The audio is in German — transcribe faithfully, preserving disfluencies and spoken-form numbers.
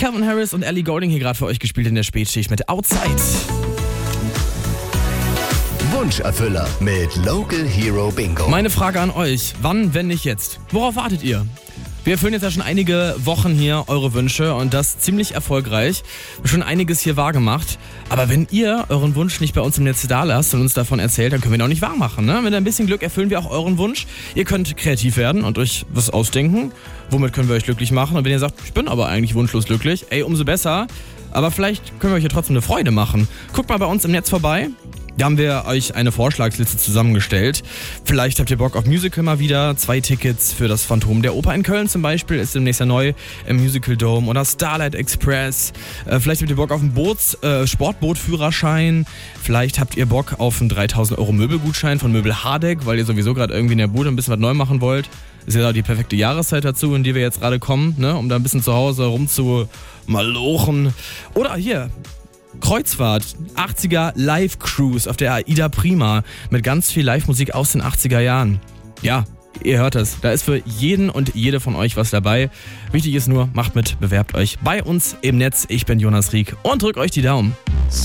Calvin Harris und Ellie Goulding hier gerade für euch gespielt in der Spätschicht mit Outside. Wunscherfüller mit Local Hero Bingo. Meine Frage an euch, wann, wenn nicht jetzt? Worauf wartet ihr? Wir erfüllen jetzt ja schon einige Wochen hier eure Wünsche und das ziemlich erfolgreich. Wir haben schon einiges hier wahrgemacht. Aber wenn ihr euren Wunsch nicht bei uns im Netz da lasst und uns davon erzählt, dann können wir ihn auch nicht wahr machen. Ne? Mit ein bisschen Glück erfüllen wir auch euren Wunsch. Ihr könnt kreativ werden und euch was ausdenken. Womit können wir euch glücklich machen? Und wenn ihr sagt, ich bin aber eigentlich wunschlos glücklich, ey, umso besser. Aber vielleicht können wir euch ja trotzdem eine Freude machen. Guckt mal bei uns im Netz vorbei. Da haben wir euch eine Vorschlagsliste zusammengestellt. Vielleicht habt ihr Bock auf Musical mal wieder. Zwei Tickets für das Phantom der Oper in Köln zum Beispiel ist demnächst ja neu im Musical Dome. Oder Starlight Express. Äh, vielleicht habt ihr Bock auf einen Boots, äh, Sportbootführerschein. Vielleicht habt ihr Bock auf einen dreitausend Euro Möbelgutschein von Möbel Hardeck, weil ihr sowieso gerade irgendwie in der Bude ein bisschen was neu machen wollt. Ist ja die perfekte Jahreszeit dazu, in die wir jetzt gerade kommen, ne? Um da ein bisschen zu Hause rumzumalochen. Oder hier, Kreuzfahrt, achtziger Live-Cruise auf der Aida Prima mit ganz viel Live-Musik aus den achtziger Jahren. Ja, ihr hört es, da ist für jeden und jede von euch was dabei. Wichtig ist nur, macht mit, bewerbt euch bei uns im Netz. Ich bin Jonas Rieck und drückt euch die Daumen.